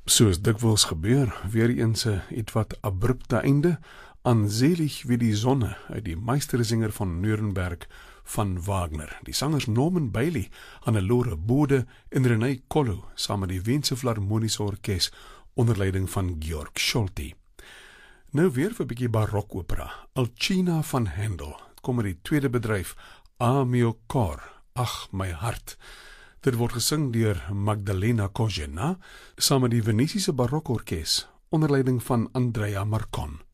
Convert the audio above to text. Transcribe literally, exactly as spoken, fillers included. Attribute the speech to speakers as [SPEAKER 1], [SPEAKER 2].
[SPEAKER 1] Soos dikwels gebeur, weer eens 'n ietwat abrupte einde aan Selig wie die Sonne uit die Meistersinger van Nuremberg van Wagner. Die sangers Norman Bailey, Hannelore Bode en René Collo saam met die Weense Filharmoniese Orkees onder leiding van Georg Scholti. Nou weer vir 'n bietjie barokopera, Alcina van Handel. Het kom met die tweede bedryf, A mio cor, ag my hart. Dit word gesing deur Magdalena Kozhena saam met die Venesiese Barokorkes onder leiding van Andrea Marcon.